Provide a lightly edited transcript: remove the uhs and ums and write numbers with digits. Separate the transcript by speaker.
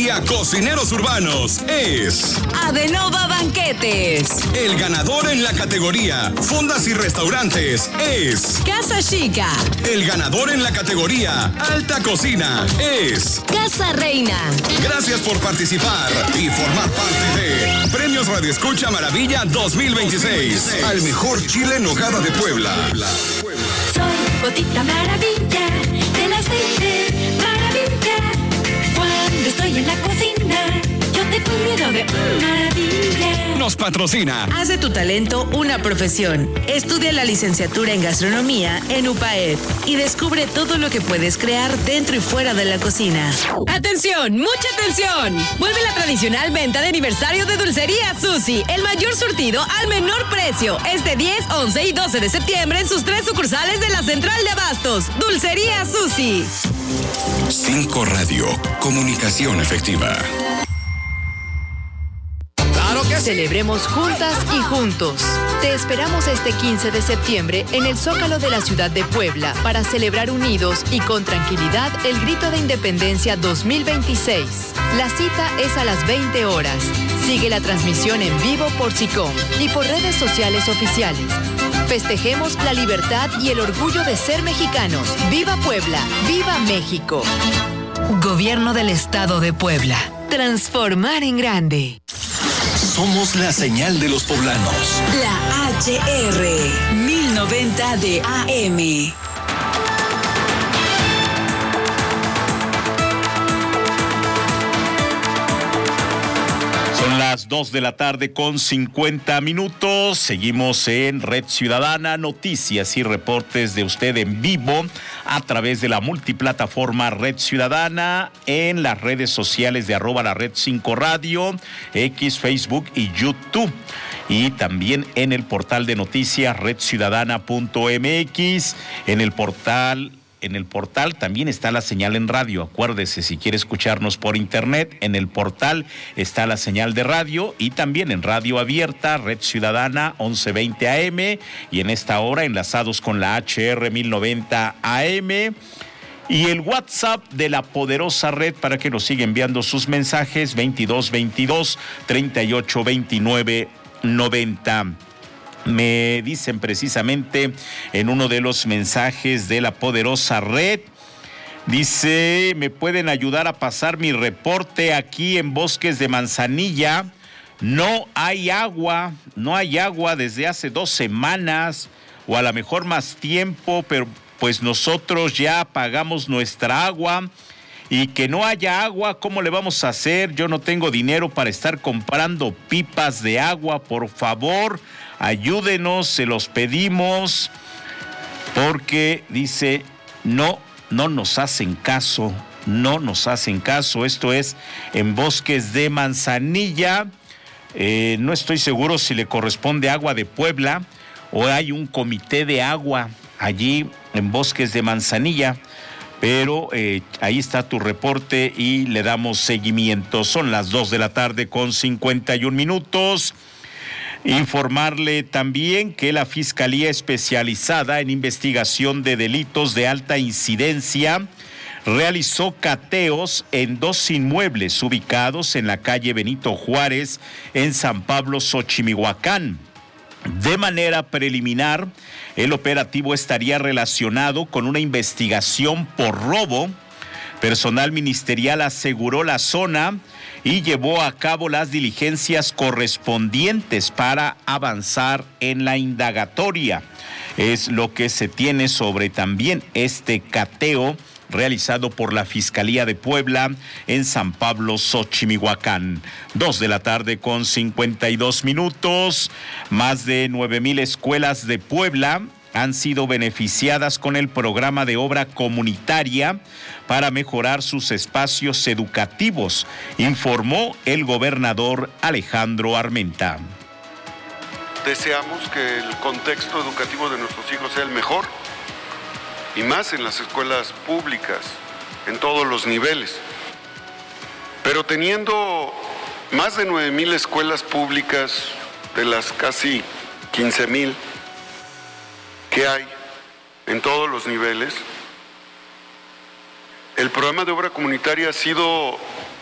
Speaker 1: categoría Cocineros Urbanos es
Speaker 2: Adenova Banquetes.
Speaker 1: El ganador en la categoría Fondas y Restaurantes es
Speaker 2: Casa Chica.
Speaker 1: El ganador en la categoría Alta Cocina es
Speaker 2: Casa Reina.
Speaker 1: Gracias por participar y formar parte de Premios Radio Escucha Maravilla 2026. Al mejor chile en nogada de Puebla.
Speaker 3: Soy Gotita Maravilla, de las 20 maravilla. Cuando estoy en la cocina, yo te cuido de maravilla.
Speaker 1: Nos patrocina.
Speaker 2: Haz de tu talento una profesión. Estudia la licenciatura en gastronomía en UPAED y descubre todo lo que puedes crear dentro y fuera de la cocina. ¡Atención! ¡Mucha atención! Vuelve la tradicional venta de aniversario de Dulcería Susi. El mayor surtido al menor precio. Este 10, 11 y 12 de septiembre en sus 3 sucursales de la Central de Abastos. Dulcería Susi.
Speaker 1: 5 Radio. Comunicación efectiva.
Speaker 4: Celebremos juntas y juntos. Te esperamos este 15 de septiembre en el Zócalo de la ciudad de Puebla para celebrar unidos y con tranquilidad el Grito de Independencia 2026. La cita es a las 20 horas. Sigue la transmisión en vivo por SICOM y por redes sociales oficiales. Festejemos la libertad y el orgullo de ser mexicanos. ¡Viva Puebla! ¡Viva México!
Speaker 2: Gobierno del Estado de Puebla. Transformar en grande.
Speaker 1: Somos la señal de los poblanos.
Speaker 2: La HR 1090 de AM.
Speaker 5: Son las 2 de la tarde con 50 minutos. Seguimos en Red Ciudadana, noticias y reportes de usted en vivo a través de la multiplataforma Red Ciudadana, en las redes sociales de @la Red 5 Radio, X, Facebook y YouTube. Y también en el portal de noticias redciudadana.mx, en el portal también está la señal en radio. Acuérdese, si quiere escucharnos por internet, en el portal está la señal de radio y también en radio abierta, Red Ciudadana 1120 AM, y en esta hora enlazados con la HR 1090 AM. Y el WhatsApp de la poderosa red para que nos siga enviando sus mensajes, 2222 3829 90. Me dicen precisamente en uno de los mensajes de la poderosa red, dice: ¿me pueden ayudar a pasar mi reporte aquí en Bosques de Manzanilla? No hay agua desde hace 2 semanas, o a lo mejor más tiempo, pero pues nosotros ya pagamos nuestra agua. Y que no haya agua, ¿cómo le vamos a hacer? Yo no tengo dinero para estar comprando pipas de agua. Por favor, ayúdenos, se los pedimos, porque dice, no nos hacen caso. Esto es en Bosques de Manzanilla. No estoy seguro si le corresponde Agua de Puebla o hay un comité de agua allí en Bosques de Manzanilla. Pero ahí está tu reporte y le damos seguimiento. Son las 2 de la tarde con 51 minutos. Informarle también que la Fiscalía Especializada en Investigación de Delitos de Alta Incidencia realizó cateos en 2 inmuebles ubicados en la calle Benito Juárez, en San Pablo, Xochimihuacán. De manera preliminar, el operativo estaría relacionado con una investigación por robo. Personal ministerial aseguró la zona y llevó a cabo las diligencias correspondientes para avanzar en la indagatoria. Es lo que se tiene sobre también este cateo realizado por la Fiscalía de Puebla en San Pablo, Xochimihuacán. 2 de la tarde con 52 minutos. Más de 9,000 escuelas de Puebla han sido beneficiadas con el programa de obra comunitaria para mejorar sus espacios educativos, informó el gobernador Alejandro Armenta.
Speaker 6: Deseamos que el contexto educativo de nuestros hijos sea el mejor, y más en las escuelas públicas, en todos los niveles. Pero teniendo más de 9,000 escuelas públicas de las casi 15,000 que hay en todos los niveles, el programa de obra comunitaria ha sido